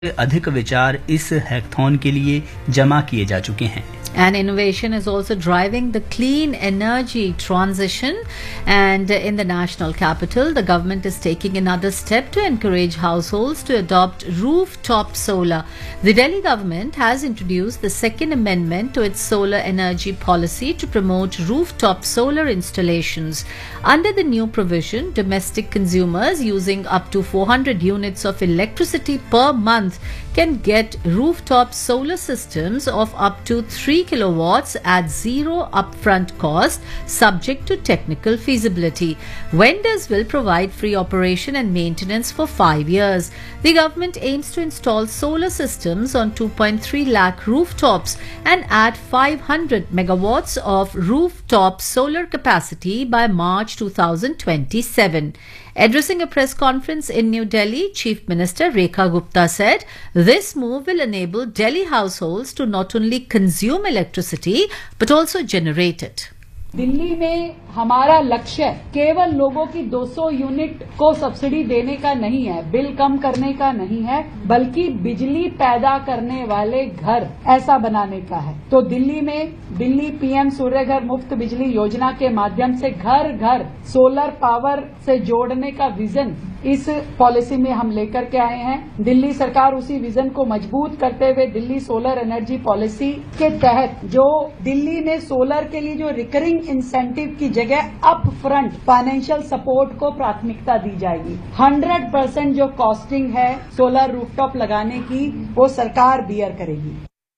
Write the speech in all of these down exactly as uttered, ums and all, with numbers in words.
अधिक विचार इस हैकथॉन के लिए जमा किए जा चुके हैं। And innovation is also driving the clean energy transition. And in the national capital, the government is taking another step to encourage households to adopt rooftop solar. The Delhi government has introduced the second amendment to its solar energy policy to promote rooftop solar installations. Under the new provision, domestic consumers using up to four hundred units of electricity per month can get rooftop solar systems of up to three kilowatts at zero upfront cost, subject to technical feasibility. Vendors will provide free operation and maintenance for five years. The government aims to install solar systems on two point three lakh rooftops and add five hundred megawatts of rooftop solar capacity by March two thousand twenty-seven. Addressing a press conference in New Delhi, Chief Minister Rekha Gupta said, "This move will enable Delhi households to not only consume electricity but also generate it." Delhi में हमारा लक्ष्य केवल लोगों की दो सौ unit को subsidy देने का नहीं है, बिल कम करने का नहीं है, बल्कि बिजली पैदा करने वाले घर ऐसा बनाने का है। तो दिल्ली में दिल्ली पीएम सूर्य घर मुफ्त बिजली योजना के माध्यम से घर घर सोलर पावर से जोड़ने का विजन इस पॉलिसी में हम लेकर के आए हैं। दिल्ली सरकार उसी विजन को मजबूत करते हुए दिल्ली सोलर एनर्जी पॉलिसी के तहत जो दिल्ली में सोलर के लिए जो रिकरिंग इंसेंटिव की जगह अप फ्रंट फाइनेंशियल सपोर्ट को प्राथमिकता दी जाएगी। हंड्रेड परसेंट जो कॉस्टिंग है सोलर रूफटॉप लगाने की वो सरकार बियर करेगी।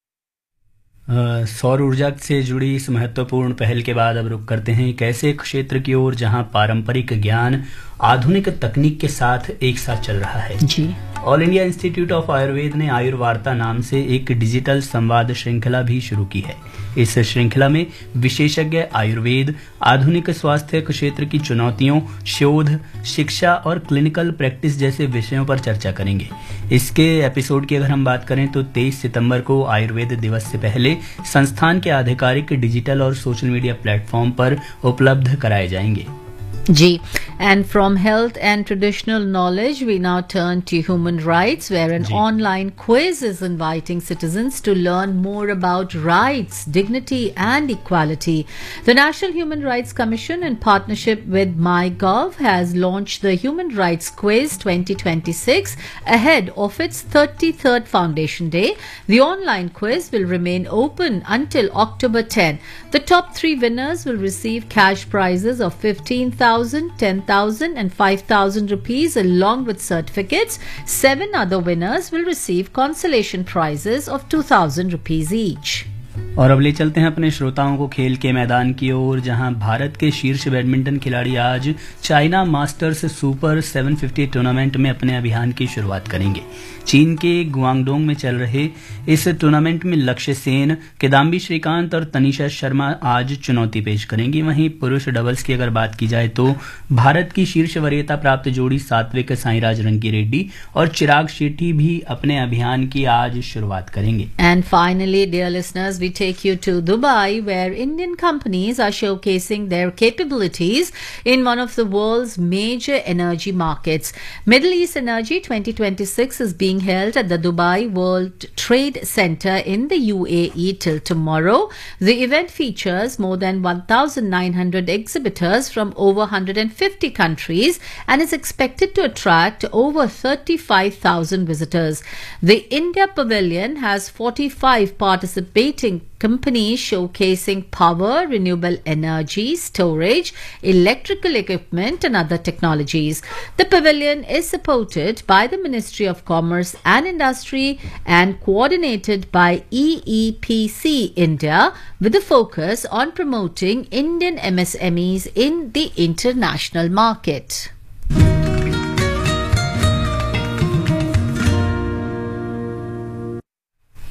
आ, सौर ऊर्जा से जुड़ी इस महत्वपूर्ण पहल के बाद अब रुक करते हैं एक ऐसे क्षेत्र की ओर जहां पारंपरिक ज्ञान आधुनिक तकनीक के साथ एक साथ चल रहा है। जी all India institute of Ayurveda ने आयुर्वार्ता नाम से एक डिजिटल संवाद श्रृंखला भी शुरू की है। इस श्रृंखला में विशेषज्ञ आयुर्वेद, आधुनिक स्वास्थ्य क्षेत्र की चुनौतियों, शोध, शिक्षा और क्लिनिकल प्रैक्टिस जैसे विषयों पर चर्चा करेंगे। इसके एपिसोड की अगर हम बात करें तो तेईस सितंबर को आयुर्वेद दिवस से पहले संस्थान के आधिकारिक डिजिटल और सोशल मीडिया प्लेटफॉर्म पर उपलब्ध कराए जाएंगे। G. And from health and traditional knowledge, we now turn to human rights, where an G. online quiz is inviting citizens to learn more about rights, dignity, and equality. The National Human Rights Commission, in partnership with MyGov, has launched the Human Rights Quiz twenty twenty-six ahead of its thirty-third Foundation Day. The online quiz will remain open until October tenth. The top three winners will receive cash prizes of fifteen thousand, ten thousand and five thousand rupees along with certificates. Seven other winners will receive consolation prizes of two thousand rupees each. और अब ले चलते हैं अपने श्रोताओं को खेल के मैदान की ओर, जहां भारत के शीर्ष बैडमिंटन खिलाड़ी आज चाइना मास्टर्स सुपर सात सौ पचास टूर्नामेंट में अपने अभियान की शुरुआत करेंगे। चीन के गुआंगडोंग में चल रहे इस टूर्नामेंट में लक्ष्य सेन, किदाम्बी श्रीकांत और तनिषा शर्मा आज चुनौती पेश करेंगी। वहीं पुरुष डबल्स की अगर बात की जाए तो भारत की शीर्ष वरीयता प्राप्त जोड़ी सात्विक साईराज रंकीरेड्डी और चिराग शेट्टी भी अपने अभियान की आज शुरुआत करेंगे। And finally, dear listeners, we take you to Dubai, where Indian companies are showcasing their capabilities in one of the world's major energy markets. Middle East Energy twenty twenty-six is being held at the Dubai World Trade Center in the U A E till tomorrow. The event features more than one thousand nine hundred exhibitors from over one hundred fifty countries and is expected to attract over thirty-five thousand visitors. The India Pavilion has forty-five participating companies showcasing power, renewable energy, storage, electrical equipment and other technologies. The pavilion is supported by the Ministry of Commerce and Industry and coordinated by E E P C India, with a focus on promoting Indian M S M Es in the international market.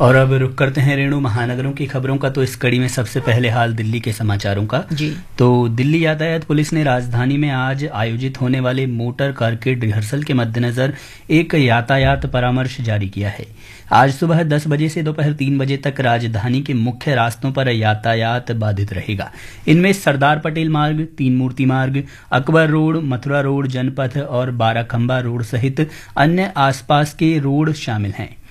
और अब रुक करते हैं रेणु महानगरों की खबरों का। तो इस कड़ी में सबसे पहले हाल दिल्ली के समाचारों का जी। तो दिल्ली यातायात पुलिस ने राजधानी में आज आयोजित होने वाले मोटर कारकेड रिहर्सल के मद्देनजर एक यातायात परामर्श जारी किया है। आज सुबह दस बजे से दोपहर तीन बजे तक राजधानी के मुख्य रास्तों पर यातायात बाधित रहेगा। इनमें सरदार पटेल मार्ग, तीन मूर्ति मार्ग, अकबर रोड, मथुरा रोड, जनपथ और बाराखंबा रोड सहित अन्य आसपास के रोड शामिल हैं।